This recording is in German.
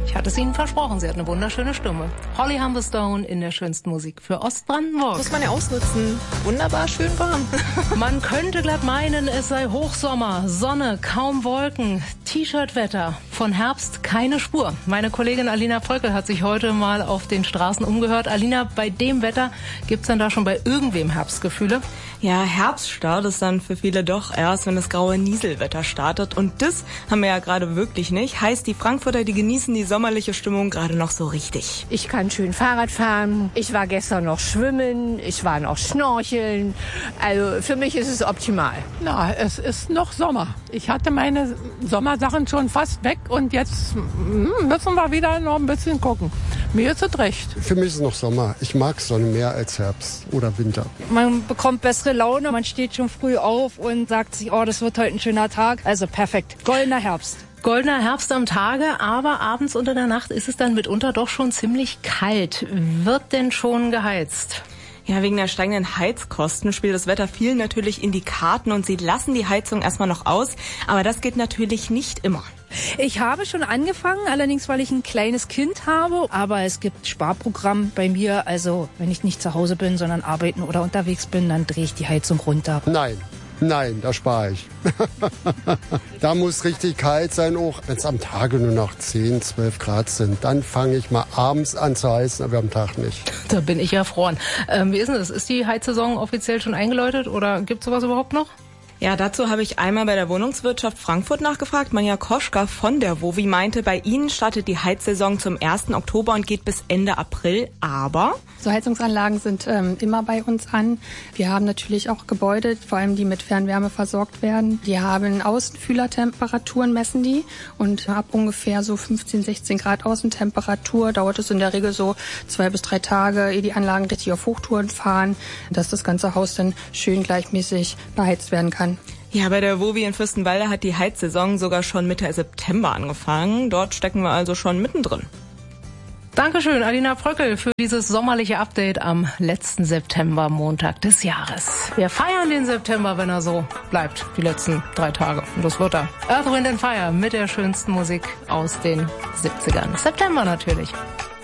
Ich hatte es Ihnen versprochen, sie hat eine wunderschöne Stimme. Holly Humberstone in der schönsten Musik für Ostbrandenburg. Muss man ja ausnutzen. Wunderbar, schön warm. Man könnte glatt meinen, es sei Hochsommer, Sonne, kaum Wolken, T-Shirt-Wetter. Von Herbst keine Spur. Meine Kollegin Alina Bröckel hat sich heute mal auf den Straßen umgehört. Alina, bei dem Wetter gibt's denn da schon bei irgendwem Herbstgefühle? Ja, Herbststart ist dann für viele doch erst, wenn das graue Nieselwetter startet. Und das haben wir ja gerade wirklich nicht. Heißt, die Frankfurter, die genießen die sommerliche Stimmung gerade noch so richtig. Ich kann schön Fahrrad fahren. Ich war gestern noch schwimmen. Ich war noch schnorcheln. Also für mich ist es optimal. Na, es ist noch Sommer. Ich hatte meine Sommersachen schon fast weg und jetzt müssen wir wieder noch ein bisschen gucken. Mir ist es recht. Für mich ist es noch Sommer. Ich mag Sonne mehr als Herbst oder Winter. Man bekommt bessere Laune, man steht schon früh auf und sagt sich, oh, das wird heute ein schöner Tag. Also perfekt. Goldener Herbst. Goldener Herbst am Tage, aber abends unter der Nacht ist es dann mitunter doch schon ziemlich kalt. Wird denn schon geheizt? Ja, wegen der steigenden Heizkosten spielt das Wetter vielen natürlich in die Karten und sie lassen die Heizung erstmal noch aus. Aber das geht natürlich nicht immer. Ich habe schon angefangen, allerdings weil ich ein kleines Kind habe. Aber es gibt Sparprogramm bei mir. Also wenn ich nicht zu Hause bin, sondern arbeiten oder unterwegs bin, dann drehe ich die Heizung runter. Nein, da spare ich. Da muss richtig kalt sein, auch wenn es am Tage nur noch 10, 12 Grad sind. Dann fange ich mal abends an zu heizen, aber am Tag nicht. Da bin ich erfroren. Wie ist denn das? Ist die Heizsaison offiziell schon eingeläutet oder gibt es sowas überhaupt noch? Ja, dazu habe ich einmal bei der Wohnungswirtschaft Frankfurt nachgefragt. Manja Koschka von der WOWI meinte, bei ihnen startet die Heizsaison zum 1. Oktober und geht bis Ende April. Aber so Heizungsanlagen sind immer bei uns an. Wir haben natürlich auch Gebäude, vor allem die mit Fernwärme versorgt werden. Die haben Außenfühlertemperaturen, messen die. Und ab ungefähr so 15, 16 Grad Außentemperatur dauert es in der Regel so 2 bis 3 Tage, ehe die Anlagen richtig auf Hochtouren fahren, dass das ganze Haus dann schön gleichmäßig beheizt werden kann. Ja, bei der WOWI in Fürstenwalde hat die Heizsaison sogar schon Mitte September angefangen. Dort stecken wir also schon mittendrin. Dankeschön, Alina Bröckel, für dieses sommerliche Update am letzten September-Montag des Jahres. Wir feiern den September, wenn er so bleibt, die letzten 3 Tage. Und das wird er. Earth, Wind & Fire mit der schönsten Musik aus den 70ern. September natürlich.